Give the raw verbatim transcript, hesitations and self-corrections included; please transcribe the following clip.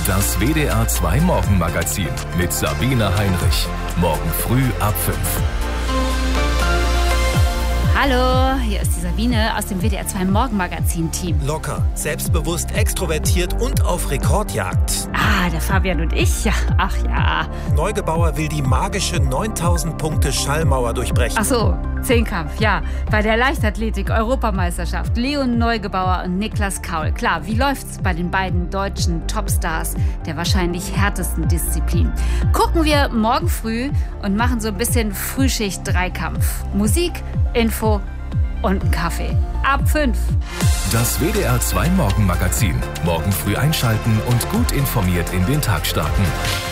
Das W D R zwei Morgenmagazin mit Sabine Heinrich. Morgen früh ab fünf. Hallo, hier ist die Sabine aus dem W D R zwei Morgenmagazin-Team. Locker, selbstbewusst, extrovertiert und auf Rekordjagd. Ah, der Fabian und ich, ja, ach ja. Neugebauer will die magische neuntausend Punkte Schallmauer durchbrechen. Ach so, Zehnkampf, ja. Bei der Leichtathletik-Europameisterschaft. Leon Neugebauer und Niklas Kaul. Klar, wie läuft's bei den beiden deutschen Topstars der wahrscheinlich härtesten Disziplin? Gucken wir morgen früh und machen so ein bisschen Frühschicht-Dreikampf. Musik, Info und einen Kaffee. Ab fünf. Das W D R zwei Morgenmagazin. Morgen früh einschalten und gut informiert in den Tag starten.